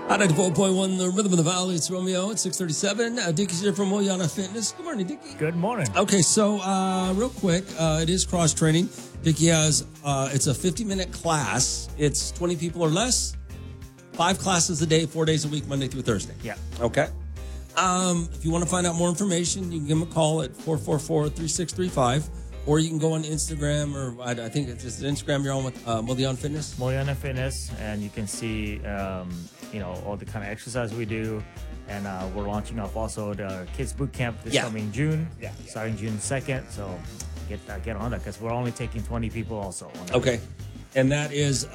Hot 94.1, the Rhythm of the Valley. It's Romeo at 637. Dickie's here from Moyana Fitness. Good morning, Dickie. Good morning. Okay, so real quick, it is cross training. Dickie has, it's a 50-minute class. It's 20 people or less. 5 classes a day, 4 days a week, Monday through Thursday. Yeah. Okay. If you want to find out more information, you can give them a call at 444-3635. Or you can go on Instagram, or I think it's just Instagram you're on with Moyana Fitness. Moyana Fitness, and you can see, all the kind of exercise we do. And we're launching off also the Kids Boot Camp this coming June, starting June 2nd. So get on that because we're only taking 20 people also. Okay. And that is